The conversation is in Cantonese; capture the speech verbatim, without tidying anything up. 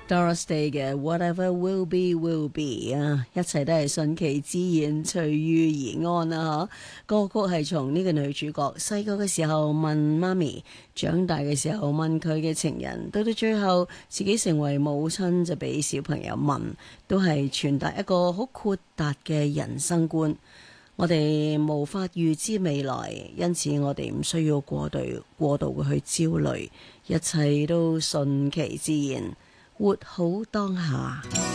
Doris Day 嘅 Whatever Will Be Will Be 啊，一切都係順其自然，隨遇而安啊！歌曲係從呢個女主角細個嘅時候問媽咪，長大嘅時候問佢嘅情人，到到最後自己成為母親就俾小朋友問，都係傳達一個好豁達嘅人生觀。我哋無法預知未來，因此我哋唔需要過度過度去焦慮，一切都順其自然，活好當下。